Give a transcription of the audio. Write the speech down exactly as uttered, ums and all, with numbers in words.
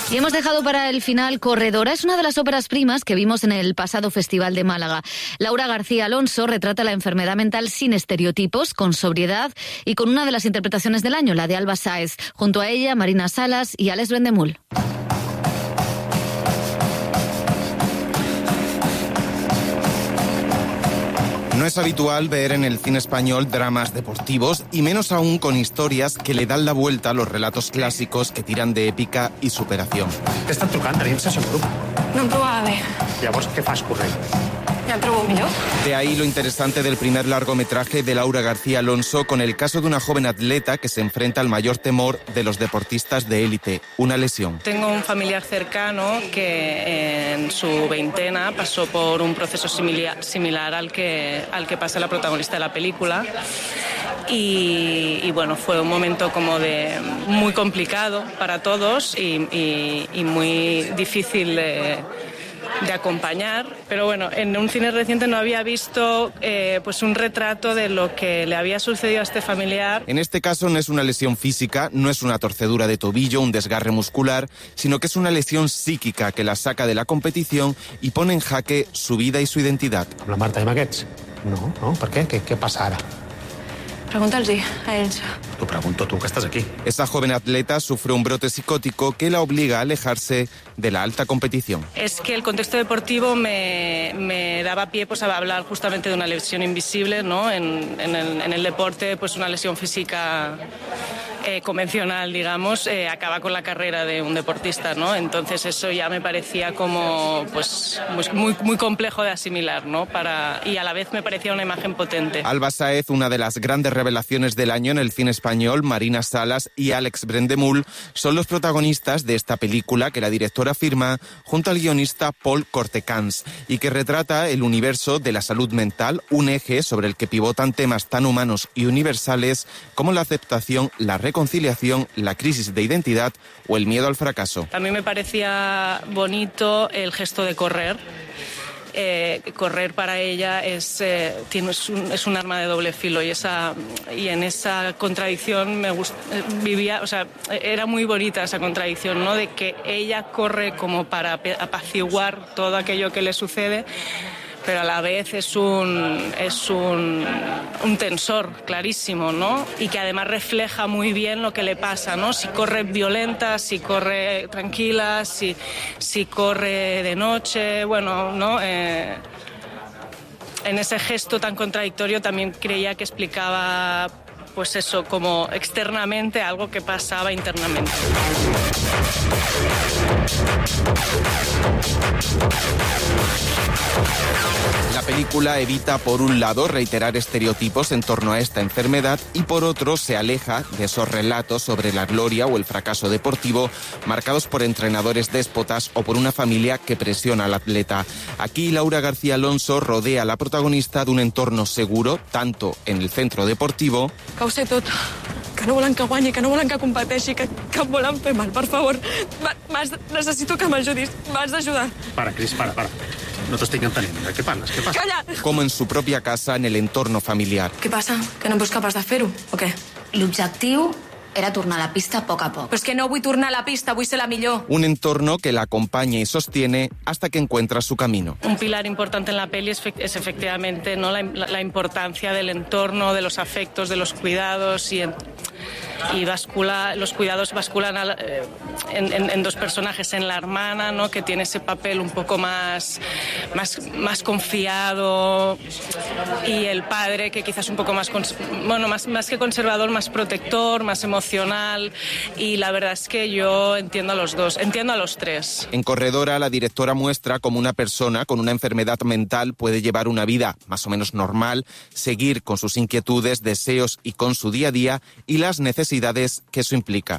Y hemos dejado para el final Corredora. Es una de las óperas primas que vimos en el pasado Festival de Málaga. Laura García Alonso retrata la enfermedad mental sin estereotipos, con sobriedad y con una de las interpretaciones del año, la de Alba Sáez. Junto a ella, Marina Salas y Alex Brendemul. No es habitual ver en el cine español dramas deportivos y menos aún con historias que le dan la vuelta a los relatos clásicos que tiran de épica i superación. T'estan trucant, tenim sessió en grup. No em trobava bé. Llavors, què fas corrent? Ja em trobo millor. De ahí lo interesante del primer largometraje de Laura García Alonso con el caso de una joven atleta que se enfrenta al mayor temor de los deportistas de élite, una lesión. Tengo un familiar cercano que en su veintena pasó por un proceso similar, similar al que, al que pasa la protagonista de la película y, y bueno, fue un momento como de muy complicado para todos y, y, y muy difícil de... de acompañar, pero bueno, en un cine reciente no había visto eh, pues un retrato de lo que le había sucedido a este familiar. En este caso no es una lesión física, no es una torcedura de tobillo, un desgarre muscular, sino que es una lesión psíquica que la saca de la competición y pone en jaque su vida y su identidad. Amb la Marta i amb aquests? No, no, per què? Què, què passa ara? Pregunta'ls-hi a ells. T'ho pregunto tu, que estàs aquí. Esa joven atleta sufre un brote psicótico que la obliga a alejarse de la alta competición. Es que el contexto deportivo me, me daba pie pues, a hablar justamente de una lesión invisible, ¿no? En, en, el, en el deporte, pues una lesión física eh, convencional, digamos, eh, acaba con la carrera de un deportista, ¿no? Entonces eso ya me parecía como pues muy, muy complejo de asimilar, ¿no? Para, y a la vez me parecía una imagen potente. Alba Sáez, una de las grandes revelaciones del año en el cine español, Marina Salas y Alex Brendemul son los protagonistas de esta película que la directora firma junto al guionista Paul Cortecans y que retrata el universo de la salud mental, un eje sobre el que pivotan temas tan humanos y universales como la aceptación, la reconciliación, la crisis de identidad o el miedo al fracaso. También me parecía bonito el gesto de correr. Eh, correr para ella es, eh, tiene, es, un, es un arma de doble filo y, esa, y en esa contradicción me gust, eh, vivía, o sea, era muy bonita esa contradicción, ¿no? De que ella corre como para apaciguar todo aquello que le sucede, pero a la vez es un, es un, un tensor clarísimo, ¿no? Y que además refleja muy bien lo que le pasa, ¿no? Si corre violenta, si corre tranquila, si, si corre de noche, bueno, ¿no? Eh, en ese gesto tan contradictorio también creía que explicaba, pues eso, como externamente algo que pasaba internamente. La película evita, por un lado, reiterar estereotipos en torno a esta enfermedad y, por otro, se aleja de esos relatos sobre la gloria o el fracaso deportivo marcados por entrenadores déspotas o por una familia que presiona al atleta. Aquí, Laura García Alonso rodea a la protagonista de un entorno seguro, tanto en el centro deportivo... Que ho sé tot, que no volen que guanyi, que no volen que competeixi, que, que em volen fer mal, per favor. M'has, necessito que m'ajudis, m'has d'ajudar. Para, Cris, para, para. No t'estic entenent. Què parles? Què passa? Calla! Como en su propia casa, en el entorno familiar. Què passa? Que no em veus capaç de fer-ho, o què? L'objectiu era tornar a la pista a poc a poc. Però és que no vull tornar a la pista, vull ser la millor. Un entorno que la acompaña y sostiene hasta que encuentra su camino. Un pilar importante en la peli es, es efectivamente, ¿no? la, la importancia del entorno, de los afectos, de los cuidados y... En... y bascula, los cuidados basculan a, eh, en, en, en dos personajes, en la hermana, ¿no? Que tiene ese papel un poco más, más, más confiado, y el padre que quizás un poco más, bueno, más, más que conservador, más protector, más emocional, y la verdad es que yo entiendo a los dos, entiendo a los tres. En Corredora, la directora muestra cómo una persona con una enfermedad mental puede llevar una vida más o menos normal, seguir con sus inquietudes, deseos y con su día a día y las necesidades que eso implica.